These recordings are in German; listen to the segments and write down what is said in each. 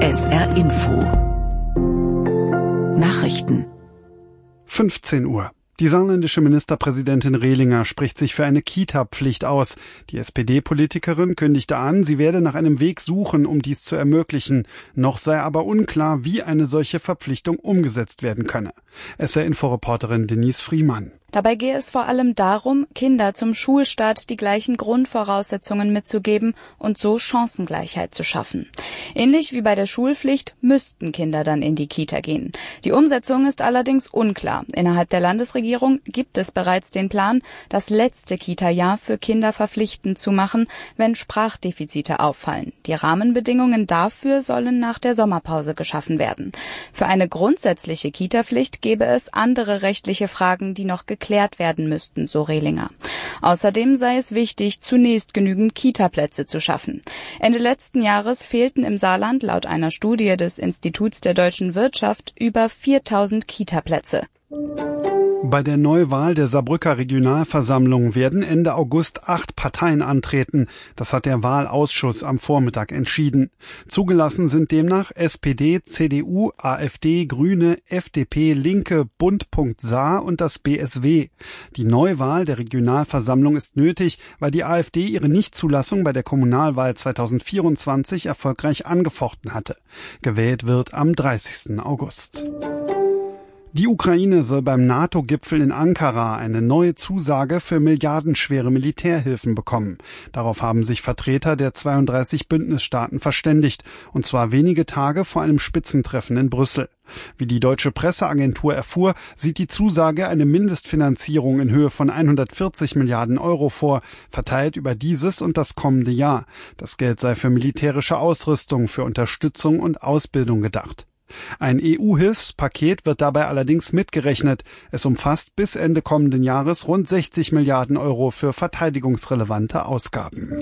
SR Info Nachrichten 15 Uhr. Die saarländische Ministerpräsidentin Rehlinger spricht sich für eine Kita-Pflicht aus. Die SPD-Politikerin kündigte an, sie werde nach einem Weg suchen, um dies zu ermöglichen. Noch sei aber unklar, wie eine solche Verpflichtung umgesetzt werden könne. SR-Info-Reporterin Denise Friemann. Dabei gehe es vor allem darum, Kinder zum Schulstart die gleichen Grundvoraussetzungen mitzugeben und so Chancengleichheit zu schaffen. Ähnlich wie bei der Schulpflicht müssten Kinder dann in die Kita gehen. Die Umsetzung ist allerdings unklar. Innerhalb der Landesregierung gibt es bereits den Plan, das letzte Kita-Jahr für Kinder verpflichtend zu machen, wenn Sprachdefizite auffallen. Die Rahmenbedingungen dafür sollen nach der Sommerpause geschaffen werden. Für eine grundsätzliche Kita-Pflicht gäbe es andere rechtliche Fragen, die noch geklärt werden müssten, so Rehlinger. Außerdem sei es wichtig, zunächst genügend Kita-Plätze zu schaffen. Ende letzten Jahres fehlten im Saarland laut einer Studie des Instituts der deutschen Wirtschaft über 4.000 Kita-Plätze. Bei der Neuwahl der Saarbrücker Regionalversammlung werden Ende August 8 Parteien antreten. Das hat der Wahlausschuss am Vormittag entschieden. Zugelassen sind demnach SPD, CDU, AfD, Grüne, FDP, Linke, Bund.Saar und das BSW. Die Neuwahl der Regionalversammlung ist nötig, weil die AfD ihre Nichtzulassung bei der Kommunalwahl 2024 erfolgreich angefochten hatte. Gewählt wird am 30. August. Die Ukraine soll beim NATO-Gipfel in Ankara eine neue Zusage für milliardenschwere Militärhilfen bekommen. Darauf haben sich Vertreter der 32 Bündnisstaaten verständigt, und zwar wenige Tage vor einem Spitzentreffen in Brüssel. Wie die deutsche Presseagentur erfuhr, sieht die Zusage eine Mindestfinanzierung in Höhe von 140 Milliarden Euro vor, verteilt über dieses und das kommende Jahr. Das Geld sei für militärische Ausrüstung, für Unterstützung und Ausbildung gedacht. Ein EU-Hilfspaket wird dabei allerdings mitgerechnet. Es umfasst bis Ende kommenden Jahres rund 60 Milliarden Euro für verteidigungsrelevante Ausgaben.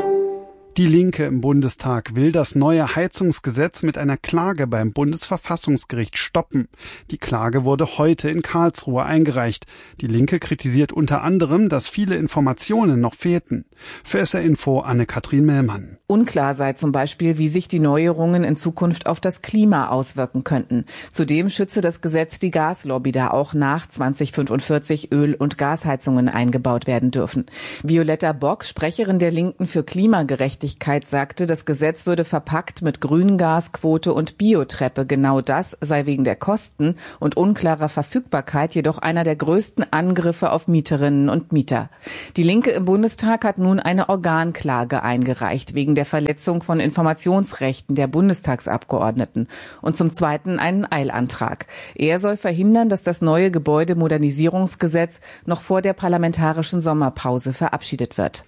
Die Linke im Bundestag will das neue Heizungsgesetz mit einer Klage beim Bundesverfassungsgericht stoppen. Die Klage wurde heute in Karlsruhe eingereicht. Die Linke kritisiert unter anderem, dass viele Informationen noch fehlten. Für SR Info Anne-Kathrin Mellmann. Unklar sei zum Beispiel, wie sich die Neuerungen in Zukunft auf das Klima auswirken könnten. Zudem schütze das Gesetz die Gaslobby, da auch nach 2045 Öl- und Gasheizungen eingebaut werden dürfen. Violetta Bock, Sprecherin der Linken für Klimagerechtigkeit, sagte, das Gesetz würde verpackt mit Grüngasquote und Biotreppe. Genau das sei wegen der Kosten und unklarer Verfügbarkeit jedoch einer der größten Angriffe auf Mieterinnen und Mieter. Die Linke im Bundestag hat nun eine Organklage eingereicht wegen der Verletzung von Informationsrechten der Bundestagsabgeordneten und zum Zweiten einen Eilantrag. Er soll verhindern, dass das neue Gebäudemodernisierungsgesetz noch vor der parlamentarischen Sommerpause verabschiedet wird.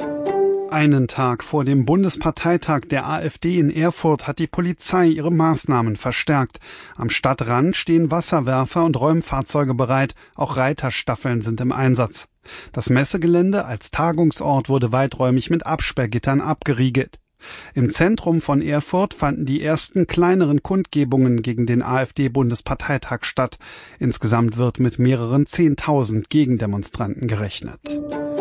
Einen Tag vor dem Bundesparteitag der AfD in Erfurt hat die Polizei ihre Maßnahmen verstärkt. Am Stadtrand stehen Wasserwerfer und Räumfahrzeuge bereit, auch Reiterstaffeln sind im Einsatz. Das Messegelände als Tagungsort wurde weiträumig mit Absperrgittern abgeriegelt. Im Zentrum von Erfurt fanden die ersten kleineren Kundgebungen gegen den AfD-Bundesparteitag statt. Insgesamt wird mit mehreren 10.000 Gegendemonstranten gerechnet.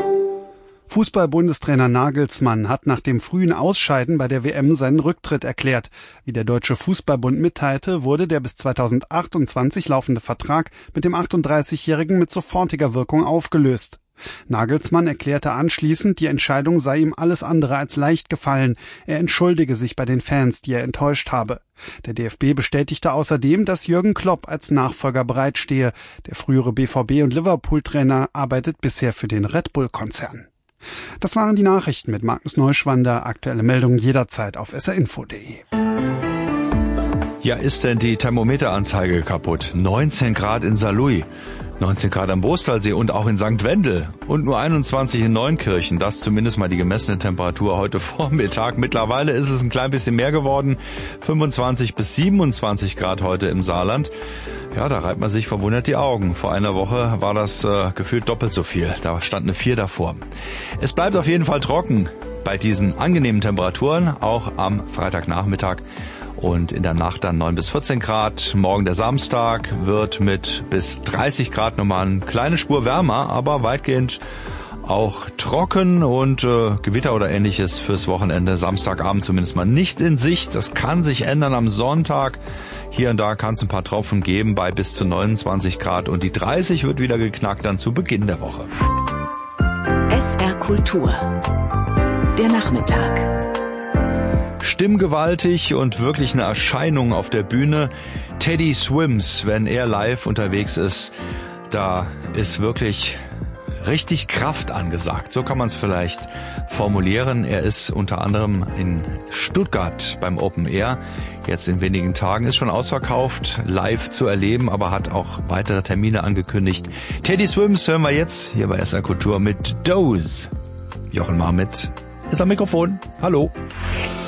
Fußball-Bundestrainer Nagelsmann hat nach dem frühen Ausscheiden bei der WM seinen Rücktritt erklärt. Wie der Deutsche Fußballbund mitteilte, wurde der bis 2028 laufende Vertrag mit dem 38-Jährigen mit sofortiger Wirkung aufgelöst. Nagelsmann erklärte anschließend, die Entscheidung sei ihm alles andere als leicht gefallen. Er entschuldige sich bei den Fans, die er enttäuscht habe. Der DFB bestätigte außerdem, dass Jürgen Klopp als Nachfolger bereitstehe. Der frühere BVB- und Liverpool-Trainer arbeitet bisher für den Red Bull-Konzern. Das waren die Nachrichten mit Magnus Neuschwander. Aktuelle Meldungen jederzeit auf srinfo.de. Ja, ist denn die Thermometeranzeige kaputt? 19 Grad in Saarlouis, 19 Grad am Bostalsee und auch in St. Wendel und nur 21 in Neunkirchen. Das zumindest mal die gemessene Temperatur heute Vormittag. Mittlerweile ist es ein klein bisschen mehr geworden. 25 bis 27 Grad heute im Saarland. Ja, da reibt man sich verwundert die Augen. Vor einer Woche war das gefühlt doppelt so viel. Da stand eine 4 davor. Es bleibt auf jeden Fall trocken bei diesen angenehmen Temperaturen, auch am Freitagnachmittag. Und in der Nacht dann 9 bis 14 Grad. Morgen der Samstag wird mit bis 30 Grad nochmal eine kleine Spur wärmer, aber weitgehend auch trocken und Gewitter oder ähnliches fürs Wochenende. Samstagabend zumindest mal nicht in Sicht. Das kann sich ändern am Sonntag. Hier und da kann es ein paar Tropfen geben bei bis zu 29 Grad und die 30 wird wieder geknackt dann zu Beginn der Woche. SR Kultur. Der Nachmittag. Stimmgewaltig und wirklich eine Erscheinung auf der Bühne. Teddy Swims, wenn er live unterwegs ist, da ist wirklich richtig Kraft angesagt. So kann man es vielleicht formulieren. Er ist unter anderem in Stuttgart beim Open Air. Jetzt in wenigen Tagen ist schon ausverkauft, live zu erleben, aber hat auch weitere Termine angekündigt. Teddy Swims hören wir jetzt hier bei SR Kultur mit Doze. Jochen Marmit ist am Mikrofon. Hallo.